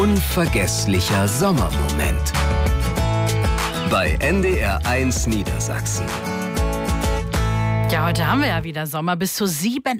Unvergesslicher Sommermoment bei NDR1 Niedersachsen. Ja, heute haben wir ja wieder Sommer, bis zu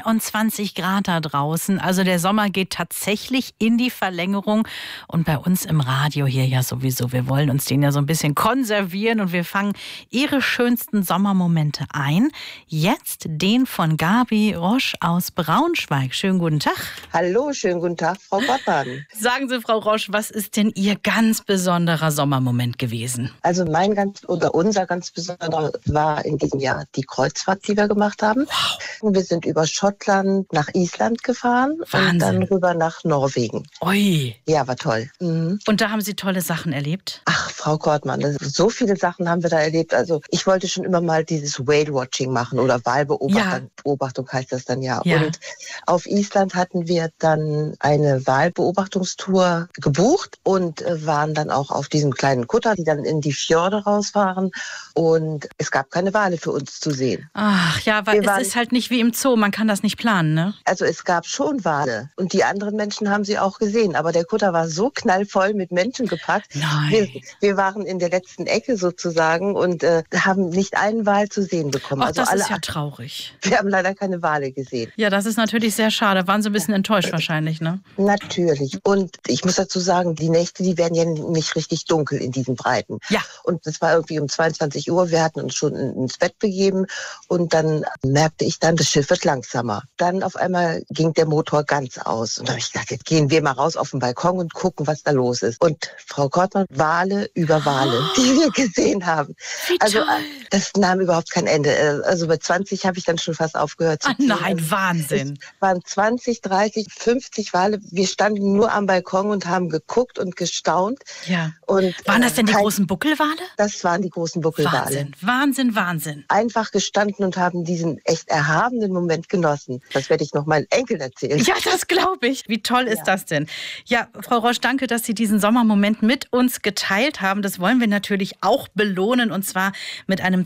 27 Grad da draußen. Also der Sommer geht tatsächlich in die Verlängerung. Und bei uns im Radio hier ja sowieso. Wir wollen uns den ja so ein bisschen konservieren und wir fangen Ihre schönsten Sommermomente ein. Jetzt den von Gabi Rosch aus Braunschweig. Schönen guten Tag. Hallo, schönen guten Tag, Frau Gottmann. Sagen Sie, Frau Rosch, was ist denn Ihr ganz besonderer Sommermoment gewesen? Also unser ganz besonderer war in diesem Jahr die Kreuzfahrt, die wir gemacht haben. Wow. Wir sind über Schottland nach Island gefahren. Wahnsinn. Und dann rüber nach Norwegen. Ui. Ja, war toll. Mhm. Und da haben Sie tolle Sachen erlebt? Ach, Frau Kortmann, so viele Sachen haben wir da erlebt. Also ich wollte schon immer mal dieses Whale-Watching machen oder Walbeobachtung heißt das dann ja. Und auf Island hatten wir dann eine Walbeobachtungstour gebucht und waren dann auch auf diesem kleinen Kutter, die dann in die Fjorde rausfahren. Und es gab keine Wale für uns zu sehen. Ach ja, weil es ist halt nicht wie im Zoo, man kann das nicht planen, ne? Also es gab schon Wale und die anderen Menschen haben sie auch gesehen, aber der Kutter war so knallvoll mit Menschen gepackt. Nein. Wir waren in der letzten Ecke sozusagen und haben nicht einen Wal zu sehen bekommen. Ach, also das ist ja traurig. Wir haben leider keine Wale gesehen. Ja, das ist natürlich sehr schade. Waren Sie ein bisschen enttäuscht wahrscheinlich, ne? Natürlich. Und ich muss dazu sagen, die Nächte, die werden ja nicht richtig dunkel in diesen Breiten. Ja. Und es war irgendwie um 22 Uhr, wir hatten uns schon ins Bett begeben und dann merkte ich dann, das Schiff wird langsamer. Dann auf einmal ging der Motor ganz aus. Und da habe ich gedacht, jetzt gehen wir mal raus auf den Balkon und gucken, was da los ist. Und Frau Kortmann, Wale über Wale, die wir gesehen haben. Wie also toll. Das nahm überhaupt kein Ende. Also bei 20 habe ich dann schon fast aufgehört zu ziehen. Nein, Wahnsinn. Es waren 20, 30, 50 Wale. Wir standen nur am Balkon und haben geguckt und gestaunt. Ja. Und, waren das denn die großen Buckelwale? Das waren die großen Buckelwale. Wahnsinn, Wahnsinn, Wahnsinn. Einfach gestanden und haben diesen echt erhabenen Moment genossen. Das werde ich noch meinen Enkeln erzählen. Ja, das glaube ich. Wie toll ist das denn? Ja, Frau Rosch, danke, dass Sie diesen Sommermoment mit uns geteilt haben. Das wollen wir natürlich auch belohnen und zwar mit einem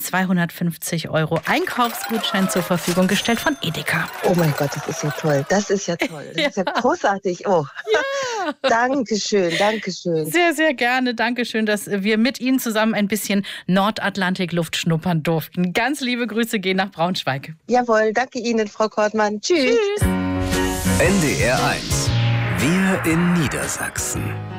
250 € Einkaufsgutschein zur Verfügung gestellt von Edeka. Oh mein Gott, das ist ja toll. Das ist ja toll. Das ist ja großartig. Oh. Ja. Dankeschön, Dankeschön. Sehr, sehr gerne. Dankeschön, dass wir mit Ihnen zusammen ein bisschen Nordatlantik-Luft schnuppern durften. Ganz liebe Grüße gehen nach Braunschweig. Jawohl, danke Ihnen, Frau Kortmann. Tschüss. NDR1. Wir in Niedersachsen.